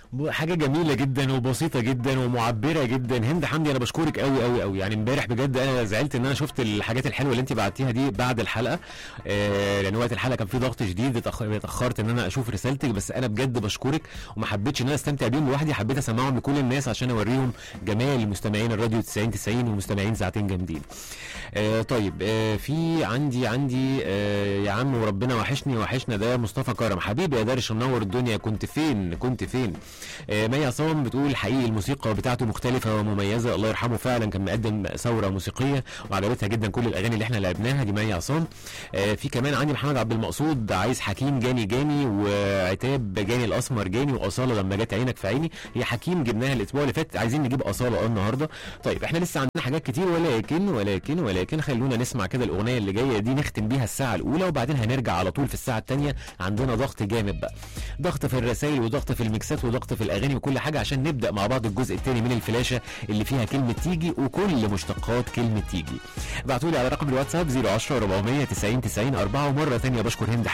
حاجه جميله جدا وبسيطه جدا ومعبره جدا. هند حمدي انا بشكرك قوي قوي قوي، يعني امبارح بجد انا زعلت ان انا شفت الحاجات الحلوه اللي انت بعتيها دي بعد الحلقه، لان وقت الحلقه كان في ضغط شديد، اتاخرت ان انا اشوف رسالتك، بس انا بجد بشكرك وما حبيتش ان انا استمتع بيهم لوحدي، حبيت اسمعهم لكل الناس عشان اوريهم جمال مستمعين الراديو 90 90 ومستمعين ساعتين جامدين. طيب في عندي يا عم وربنا وحشنا، ده مصطفى كرم حبيبي يا دارش منور الدنيا، كنت فين. مي عصام بتقول حقيقي الموسيقى بتاعته مختلفه ومميزه، الله يرحمه فعلا كان مقدم ثوره موسيقيه وعجبتها جدا كل الاغاني اللي احنا لعبناها دي. مي عصام في كمان عندي محمد عبد المقصود عايز حكيم جاني وعتاب جاني الاسمر جاني واصاله لما جت عينك في عيني. هي حكيم جبناها الاسبوع اللي فات، عايزين نجيب اصاله النهارده. طيب احنا لسه عندنا حاجات كتير، ولكن خلونا نسمع كده الاغنيه اللي جايه دي نختم بيها الساعه الاولى، وبعدين هنرجع على طول في الساعه الثانيه. عندنا ضغط جامد بقى، ضغط في الرسائل وضغط في الميكسات وضغط في الاغاني وكل حاجه، عشان نبدا مع بعض الجزء الثاني من الفلاشه اللي فيها كلمه تيجي وكل مشتقات كلمه تيجي. ابعتوا لي على رقم الواتساب 010 490 90 4. ومره ثانيه بشكر هند